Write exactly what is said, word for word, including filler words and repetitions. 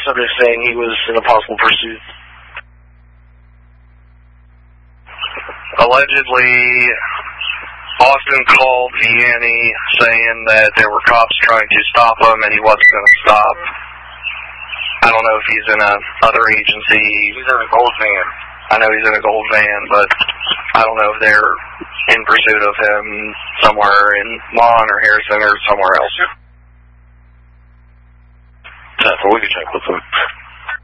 somebody saying he was in a possible pursuit. Allegedly, Austin called Vianney saying that there were cops trying to stop him and he wasn't going to stop. I don't know if he's in a other agency. He's in a gold van. I know he's in a gold van, but I don't know if they're in pursuit of him somewhere in Mon or Harrison or somewhere else. Yeah, well, we can check with them.